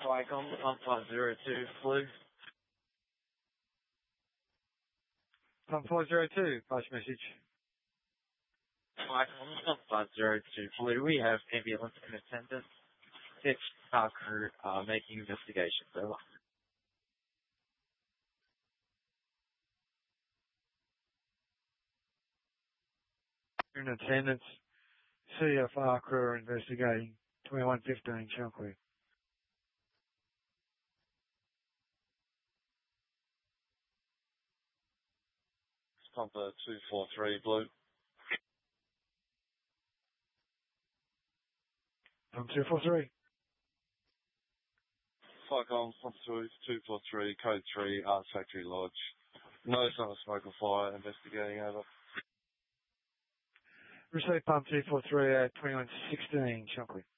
Flycom, 1502, Blue. Pump 502, pass message. Flycom, 1502, Blue. We have ambulance in attendance. 6 car crew making investigations. Over. In attendance. CFR crew are investigating. 2115, Shankly. Pumper 243, Blue. Pump 243. Flycom, Pump 243, Code 3, Arts Factory Lodge. No sign of smoke or fire, investigating, over. Receive pump 243 at 2116, Shankly.